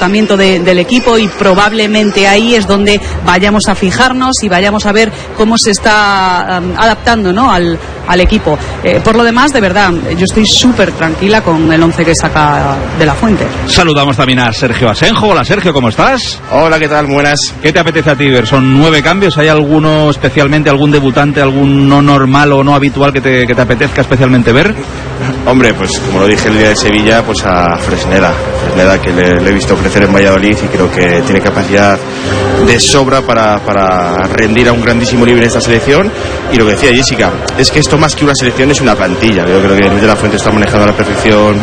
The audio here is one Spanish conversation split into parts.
comportamiento del equipo, y probablemente ahí es donde vayamos a fijarnos y vayamos a ver cómo se está adaptando, ¿no?, al equipo. Por lo demás, de verdad, yo estoy súper tranquila con el 11 que saca de la Fuente. Saludamos también a Sergio Asenjo. Hola, Sergio, ¿cómo estás? Hola, ¿qué tal? Buenas. ¿Qué te apetece a ti ver? Son 9 cambios. ¿Hay alguno especialmente, algún debutante, algún no normal o no habitual que te apetezca especialmente ver? Hombre, pues como lo dije el día de Sevilla, pues a Fresneda, que le he visto crecer en Valladolid y creo que tiene capacidad de sobra para rendir a un grandísimo nivel en esta selección. Y lo que decía Jessica, es que esto más que una selección es una plantilla. Yo creo que Luis de la Fuente está manejando a la perfección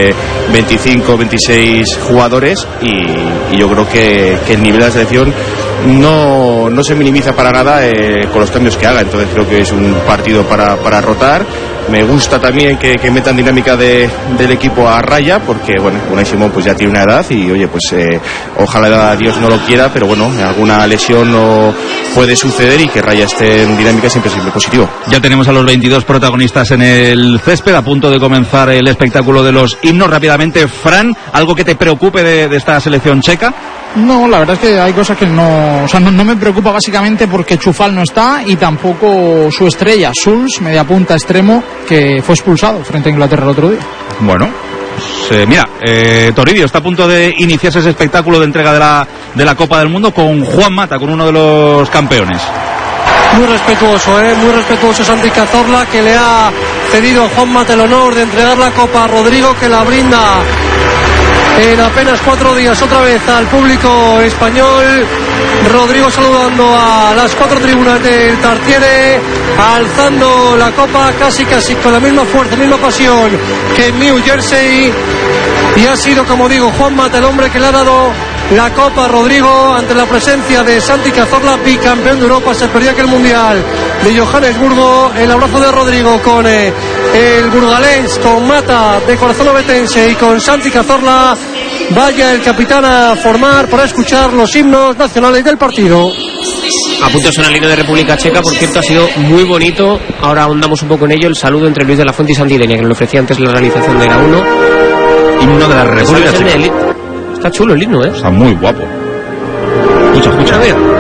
25, 26 jugadores y yo creo que el nivel de la selección no se minimiza para nada con los cambios que haga. Entonces creo que es un partido para rotar. Me gusta también que metan dinámica del equipo a raya, porque bueno, Unai Simón pues ya tiene una edad y oye, pues ojalá Dios no lo quiera, pero bueno, alguna lesión no puede suceder y que Raya esté en dinámica siempre es positivo. Ya tenemos a los 22 protagonistas en el césped, a punto de comenzar el espectáculo de los himnos. Rápidamente, Fran, ¿algo que te preocupe de esta selección checa? No, la verdad es que hay cosas que no me preocupa, básicamente porque Chufal no está y tampoco su estrella, Schulz, media punta extremo, que fue expulsado frente a Inglaterra el otro día. Bueno, pues, mira, Toribio está a punto de iniciarse ese espectáculo de entrega de la Copa del Mundo con Juan Mata, con uno de los campeones. Muy respetuoso Santi Cazorla, que le ha cedido a Juan Mata el honor de entregar la Copa a Rodrigo, que la brinda en apenas 4 días otra vez al público español. Rodrigo saludando a las 4 tribunas del Tartiere, alzando la copa casi con la misma fuerza, misma pasión que en New Jersey. Y ha sido, como digo, Juan Mata el hombre que le ha dado la copa a Rodrigo ante la presencia de Santi Cazorla, bicampeón de Europa. Se perdió aquel mundial de Johannesburgo. El abrazo de Rodrigo con el burgalés, con Mata de corazón obetense y con Santi Cazorla. Vaya el capitán a formar para escuchar los himnos nacionales del partido. A punto de sonar el himno de República Checa, por cierto, ha sido muy bonito. Ahora ahondamos un poco en ello. El saludo entre Luis de la Fuente y Santi Denia, que nos lo ofrecía antes la realización de la 1. Himno de la República Checa. Está chulo el himno, ¿eh? Está muy guapo. Escucha. Mira.